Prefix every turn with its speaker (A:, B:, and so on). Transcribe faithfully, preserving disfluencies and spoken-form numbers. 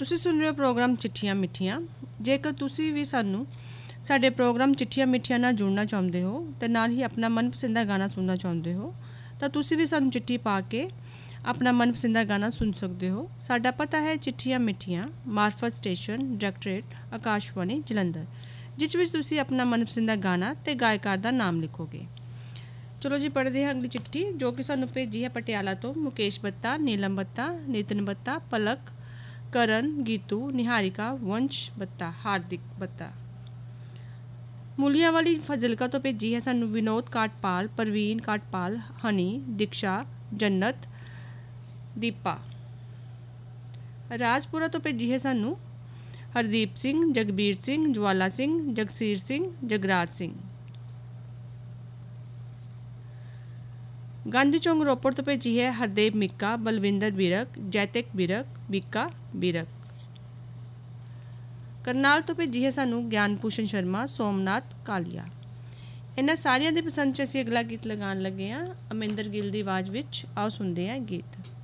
A: ਤੁਸੀਂ ਸੁਣ ਰਹੇ ਹੋ ਪ੍ਰੋਗਰਾਮ ਚਿੱਠੀਆਂ ਮਿੱਠੀਆਂ। ਜੇਕਰ ਤੁਸੀਂ ਵੀ ਸਾਨੂੰ ਸਾਡੇ ਪ੍ਰੋਗਰਾਮ ਚਿੱਠੀਆਂ ਮਿੱਠੀਆਂ ਨਾਲ ਜੁੜਨਾ ਚਾਹੁੰਦੇ ਹੋ ਅਤੇ ਨਾਲ ਹੀ ਆਪਣਾ ਮਨਪਸੰਦਾ ਗਾਣਾ ਸੁਣਨਾ ਚਾਹੁੰਦੇ ਹੋ ਤਾਂ ਤੁਸੀਂ ਵੀ ਸਾਨੂੰ ਚਿੱਠੀ ਪਾ ਕੇ ਆਪਣਾ ਮਨਪਸੰਦਾ ਗਾਣਾ ਸੁਣ ਸਕਦੇ ਹੋ। ਸਾਡਾ ਪਤਾ ਹੈ ਚਿੱਠੀਆਂ ਮਿੱਠੀਆਂ, ਮਾਰਫਤ ਸਟੇਸ਼ਨ, ਡਾਇਰੈਕਟਰੇਟ, ਆਕਾਸ਼ਵਾਣੀ ਜਲੰਧਰ, ਜਿਸ ਵਿੱਚ ਤੁਸੀਂ ਆਪਣਾ ਮਨਪਸੰਦਾ ਗਾਣਾ ਅਤੇ ਗਾਇਕਾਰ ਦਾ ਨਾਮ ਲਿਖੋਗੇ। ਚਲੋ ਜੀ, ਪੜ੍ਹਦੇ ਹਾਂ ਅਗਲੀ ਚਿੱਠੀ ਜੋ ਕਿ ਸਾਨੂੰ ਭੇਜੀ ਹੈ ਪਟਿਆਲਾ ਤੋਂ ਮੁਕੇਸ਼ ਬੱਤਾ, ਨੀਲਮ ਬੱਤਾ, ਨਿਤਨ ਬੱਤਾ, ਪਲਕ, ਕਰਨ, ਗੀਤੂ, ਨਿਹਾਰਿਕਾ, ਵੰਸ਼ ਬੱਤਾ, ਹਾਰਦਿਕ ਬੱਤਾ। ਮੂਲੀਆਂ ਵਾਲੀ ਫਜ਼ਿਲਕਾ ਤੋਂ ਭੇਜੀ ਹੈ ਸਾਨੂੰ ਵਿਨੋਦ ਕਾਟਪਾਲ, ਪ੍ਰਵੀਨ ਕਾਟਪਾਲ, ਹਨੀ, ਦਿਕਸ਼ਾ, ਜੰਨਤ, ਦੀਪਾ। ਰਾਜਪੁਰਾ ਤੋਂ ਭੇਜੀ ਹੈ ਸਾਨੂੰ ਹਰਦੀਪ ਸਿੰਘ, ਜਗਬੀਰ ਸਿੰਘ, ਜਵਾਲਾ ਸਿੰਘ, ਜਗਸੀਰ ਸਿੰਘ, ਜਗਰਾਜ ਸਿੰਘ। ਗਾਂਧੀ ਚੌਂਕ ਰੋਪੜ ਤੋਂ ਭੇਜੀ ਹੈ ਹਰਦੇਵ ਮਿੱਕਾ, ਬਲਵਿੰਦਰ ਬਿਰਕ, ਜੈਤਿਕ ਬਿਰਕ, ਬੀਕਾ ਬਿਰਕ। ਕਰਨਾਲ ਤੋਂ ਭੇਜੀ ਹੈ ਸਾਨੂੰ ਗਿਆਨ ਭੂਸ਼ਣ ਸ਼ਰਮਾ, ਸੋਮਨਾਥ ਕਾਲੀਆ। ਇਹਨਾਂ ਸਾਰਿਆਂ ਦੀ ਪਸੰਦ 'ਚ ਅਸੀਂ ਅਗਲਾ ਗੀਤ ਲਗਾਉਣ ਲੱਗੇ ਹਾਂ ਅਮਰਿੰਦਰ ਗਿੱਲ ਦੀ ਆਵਾਜ਼ ਵਿੱਚ। ਆਓ ਸੁਣਦੇ ਹਾਂ ਗੀਤ।